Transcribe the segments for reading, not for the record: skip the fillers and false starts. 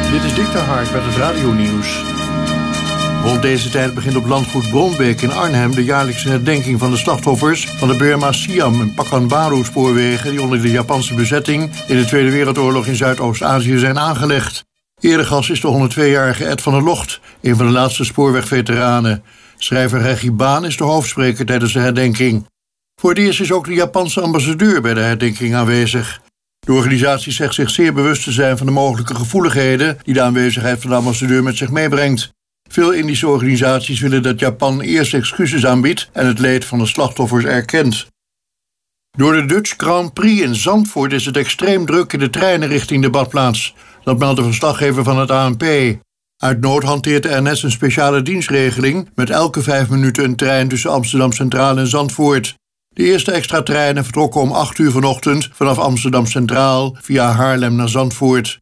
Dit is Dick de Hark met het radionieuws. Rond deze tijd begint op landgoed Bronbeek in Arnhem de jaarlijkse herdenking van de slachtoffers van de Burma-Siam en Pakan-Baru-spoorwegen die onder de Japanse bezetting in de Tweede Wereldoorlog in Zuidoost-Azië zijn aangelegd. Eregast is de 102-jarige Ed van der Locht, een van de laatste spoorwegveteranen. Schrijver Reggie Baan is de hoofdspreker tijdens de herdenking. Voor het eerst is ook de Japanse ambassadeur bij de herdenking aanwezig. De organisatie zegt zich zeer bewust te zijn van de mogelijke gevoeligheden die de aanwezigheid van de ambassadeur met zich meebrengt. Veel Indische organisaties willen dat Japan eerst excuses aanbiedt en het leed van de slachtoffers erkent. Door de Dutch Grand Prix in Zandvoort is het extreem druk in de treinen richting de badplaats. Dat meldt de verslaggever van het ANP. Uit nood hanteert de NS een speciale dienstregeling met elke 5 minuten een trein tussen Amsterdam Centraal en Zandvoort. De eerste extra treinen vertrokken om 8 uur vanochtend vanaf Amsterdam Centraal via Haarlem naar Zandvoort.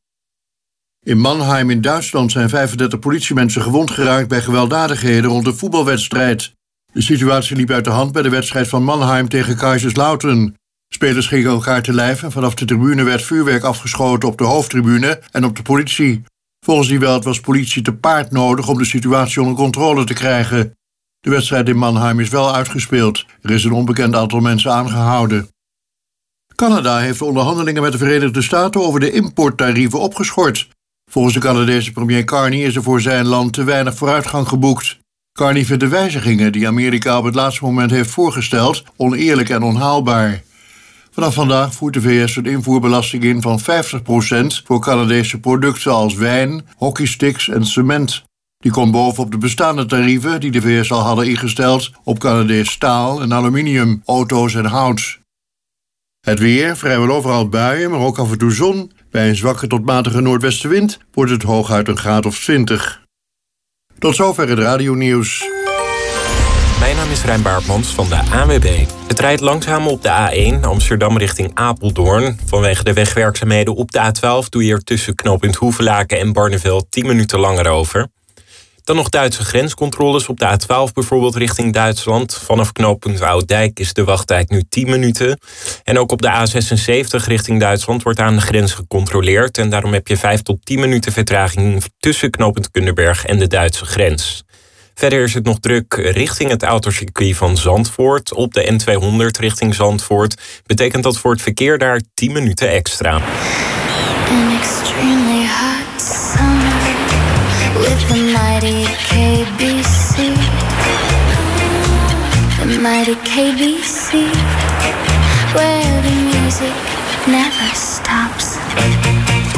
In Mannheim in Duitsland zijn 35 politiemensen gewond geraakt bij gewelddadigheden rond een voetbalwedstrijd. De situatie liep uit de hand bij de wedstrijd van Mannheim tegen Kaiserslautern. Spelers gingen elkaar te lijf en vanaf de tribune werd vuurwerk afgeschoten op de hoofdtribune en op de politie. Volgens die wet was politie te paard nodig om de situatie onder controle te krijgen. De wedstrijd in Mannheim is wel uitgespeeld. Er is een onbekend aantal mensen aangehouden. Canada heeft de onderhandelingen met de Verenigde Staten over de importtarieven opgeschort. Volgens de Canadese premier Carney is er voor zijn land te weinig vooruitgang geboekt. Carney vindt de wijzigingen die Amerika op het laatste moment heeft voorgesteld oneerlijk en onhaalbaar. Vanaf vandaag voert de VS een invoerbelasting in van 50% voor Canadese producten als wijn, hockeysticks en cement. Die komt bovenop de bestaande tarieven die de VS al hadden ingesteld op Canadees staal en aluminium, auto's en hout. Het weer, vrijwel overal buien, maar ook af en toe zon. Bij een zwakke tot matige noordwestenwind wordt het hooguit een graad of 20. Tot zover het radionieuws. Mijn naam is Rijn Baartmans van de ANWB. Het rijdt langzaam op de A1 Amsterdam richting Apeldoorn. Vanwege de wegwerkzaamheden op de A12 doe je er tussen knooppunt Hoevelaken en Barneveld 10 minuten langer over. Dan nog Duitse grenscontroles op de A12 bijvoorbeeld richting Duitsland. Vanaf knooppunt Ouddijk is de wachttijd nu 10 minuten. En ook op de A76 richting Duitsland wordt aan de grens gecontroleerd. En daarom heb je 5 tot 10 minuten vertraging tussen knooppunt Kunderberg en de Duitse grens. Verder is het nog druk richting het autocircuit van Zandvoort. Op de N200 richting Zandvoort betekent dat voor het verkeer daar 10 minuten extra. An extremely hot summer with the mighty KBC. The mighty KBC, where the music never stops.